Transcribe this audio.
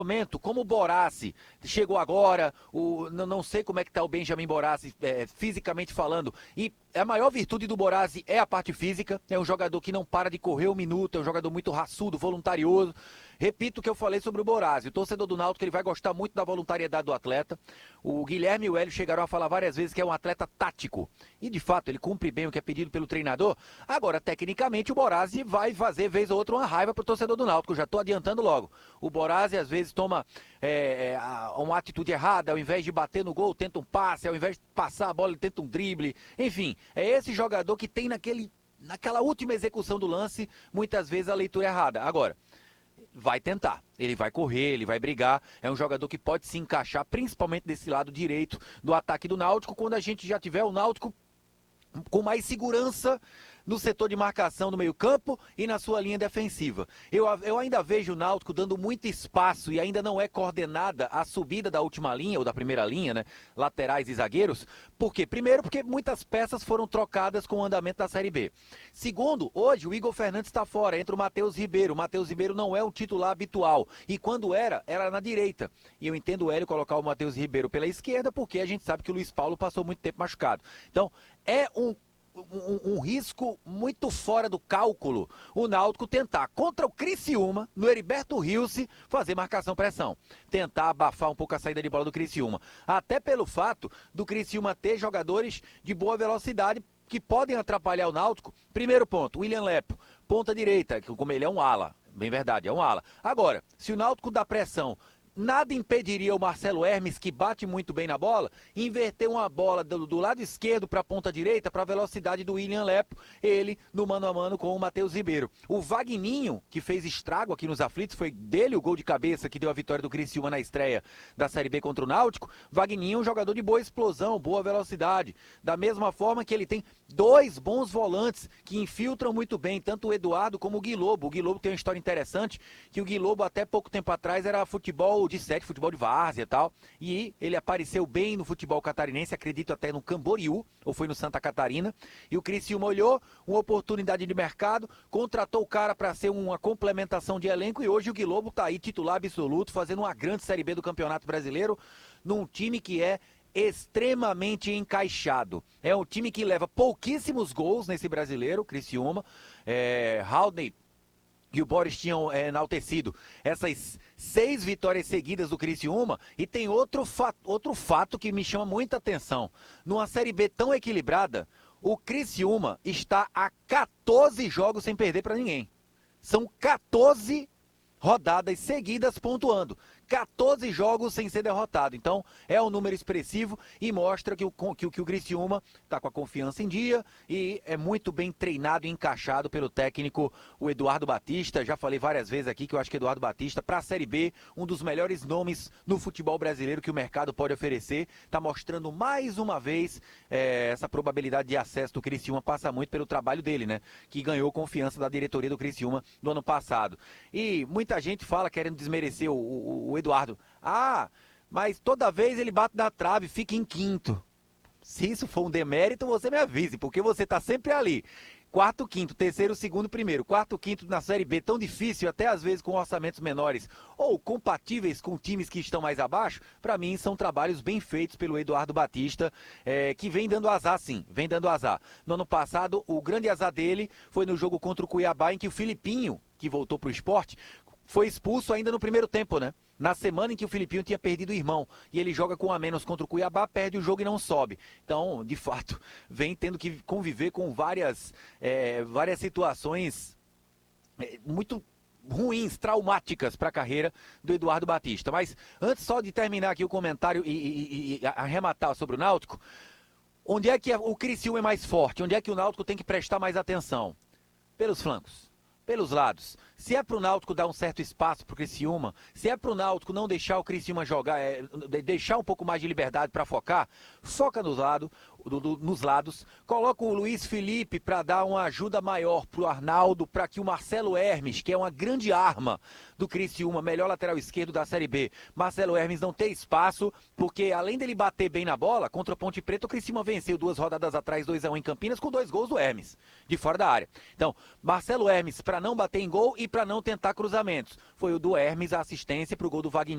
momento, como o Borazzi chegou agora, não sei como é que tá o Benjamin Borazzi, fisicamente falando, e a maior virtude do Borazzi é a parte física, é um jogador que não para de correr um minuto, é um jogador muito raçudo, voluntarioso. Repito o que eu falei sobre o Borazzi, o torcedor do Náutico ele vai gostar muito da voluntariedade do atleta. O Guilherme e o Hélio chegaram a falar várias vezes que é um atleta tático, e de fato ele cumpre bem o que é pedido pelo treinador. Agora, tecnicamente, o Borazzi vai fazer vez ou outra uma raiva pro torcedor do Náutico, eu já tô adiantando logo. O Borazzi às vezes toma uma atitude errada, ao invés de bater no gol, tenta um passe, ao invés de passar a bola, ele tenta um drible. Enfim, é esse jogador que tem naquela última execução do lance, muitas vezes a leitura errada. Agora, vai tentar, ele vai correr, ele vai brigar, é um jogador que pode se encaixar, principalmente desse lado direito do ataque do Náutico, quando a gente já tiver o Náutico com mais segurança no setor de marcação no meio-campo e na sua linha defensiva. Eu ainda vejo o Náutico dando muito espaço e ainda não é coordenada a subida da última linha ou da primeira linha, né? Laterais e zagueiros. Por quê? Primeiro, porque muitas peças foram trocadas com o andamento da Série B. Segundo, hoje o Igor Fernandes está fora, entra o Matheus Ribeiro. O Matheus Ribeiro não é um titular habitual. E quando era na direita. E eu entendo o Hélio colocar o Matheus Ribeiro pela esquerda, porque a gente sabe que o Luiz Paulo passou muito tempo machucado. Então, é um risco muito fora do cálculo o Náutico tentar contra o Criciúma, no Heriberto Rilse, fazer marcação-pressão. Tentar abafar um pouco a saída de bola do Criciúma. Até pelo fato do Criciúma ter jogadores de boa velocidade que podem atrapalhar o Náutico. Primeiro ponto, William Lepo, ponta direita, como ele é um ala, bem verdade, é um ala. Agora, se o Náutico dá pressão, nada impediria o Marcelo Hermes, que bate muito bem na bola, inverter uma bola do lado esquerdo para a ponta direita, para a velocidade do William Lepo, ele no mano a mano com o Matheus Ribeiro. O Vagninho, que fez estrago aqui nos aflitos, foi dele o gol de cabeça que deu a vitória do Criciúma na estreia da Série B contra o Náutico. Vagninho é um jogador de boa explosão, boa velocidade. Da mesma forma que ele tem dois bons volantes que infiltram muito bem, tanto o Eduardo como o Gui Lobo. O Gui Lobo tem uma história interessante, que o Gui Lobo até pouco tempo atrás era futebol de 7, futebol de várzea e tal, e ele apareceu bem no futebol catarinense, acredito até no Camboriú, ou foi no Santa Catarina, e o Criciúma olhou, uma oportunidade de mercado, contratou o cara para ser uma complementação de elenco, e hoje o Gui Lobo tá aí titular absoluto, fazendo uma grande Série B do Campeonato Brasileiro, num time que é extremamente encaixado. É um time que leva pouquíssimos gols nesse brasileiro, Criciúma. Haldney e o Boris tinham enaltecido essas 6 vitórias seguidas do Criciúma, e tem outro fato que me chama muita atenção. Numa Série B tão equilibrada, o Criciúma está a 14 jogos sem perder para ninguém. São 14 rodadas seguidas pontuando. 14 jogos sem ser derrotado. Então, é um número expressivo e mostra que o Criciúma está com a confiança em dia e é muito bem treinado e encaixado pelo técnico, o Eduardo Batista. Já falei várias vezes aqui que eu acho que Eduardo Batista, para a Série B, um dos melhores nomes no futebol brasileiro que o mercado pode oferecer. Está mostrando mais uma vez essa probabilidade de acesso do Criciúma passa muito pelo trabalho dele, né? Que ganhou confiança da diretoria do Criciúma no ano passado. E muita gente fala, querendo desmerecer o Eduardo. Mas toda vez ele bate na trave, fica em quinto. Se isso for um demérito, você me avise, porque você está sempre ali. Quarto, quinto, terceiro, segundo, primeiro. Quarto, quinto na Série B, tão difícil, até às vezes com orçamentos menores ou compatíveis com times que estão mais abaixo, para mim são trabalhos bem feitos pelo Eduardo Batista, que vem dando azar sim, vem dando azar. No ano passado, o grande azar dele foi no jogo contra o Cuiabá, em que o Filipinho, que voltou para o esporte, foi expulso ainda no primeiro tempo, né? Na semana em que o Filipinho tinha perdido o irmão. E ele joga com um a menos contra o Cuiabá, perde o jogo e não sobe. Então, de fato, vem tendo que conviver com várias situações muito ruins, traumáticas para a carreira do Eduardo Batista. Mas antes só de terminar aqui o comentário e arrematar sobre o Náutico, onde é que o Criciúma é mais forte? Onde é que o Náutico tem que prestar mais atenção? Pelos flancos. Pelos lados. Se é pro Náutico dar um certo espaço pro Criciúma, se é pro Náutico não deixar o Criciúma jogar, deixar um pouco mais de liberdade para focar, foca nos lados, coloca o Luiz Felipe para dar uma ajuda maior pro Arnaldo, para que o Marcelo Hermes, que é uma grande arma do Criciúma, melhor lateral esquerdo da Série B, Marcelo Hermes não ter espaço, porque além dele bater bem na bola, contra o Ponte Preta, o Criciúma venceu 2 rodadas atrás, 2-1 em Campinas, com 2 gols do Hermes, de fora da área. Então, Marcelo Hermes para não bater em gol e para não tentar cruzamentos. Foi o do Hermes a assistência para o gol do Wagner.